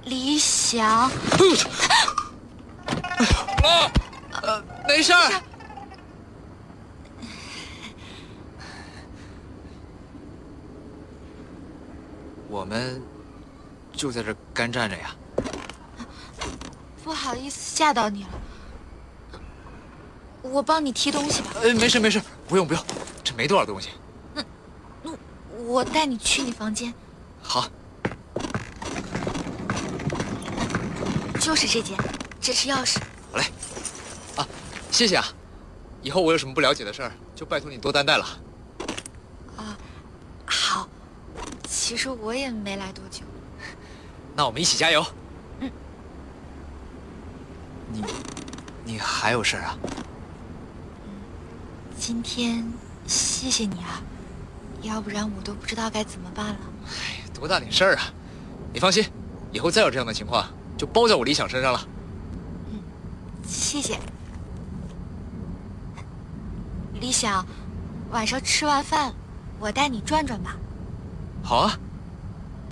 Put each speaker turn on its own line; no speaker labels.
李想，
没事儿。我们就在这儿干站着呀。
不好意思吓到你了，我帮你提东西吧。
没事没事，不用不用，这没多少东西。
我带你去你房间。
好。
就是这间，这是钥匙。
好嘞。啊，谢谢啊。以后我有什么不了解的事儿，就拜托你多担待了。
啊，好。其实我也没来多久。
那我们一起加油。
嗯。
你还有事儿啊？
今天谢谢你啊，要不然我都不知道该怎么办了。
哎，多大点事儿啊！你放心，以后再有这样的情况，就包在我李想身上了。
谢谢。李想，晚上吃完饭，我带你转转吧。
好啊。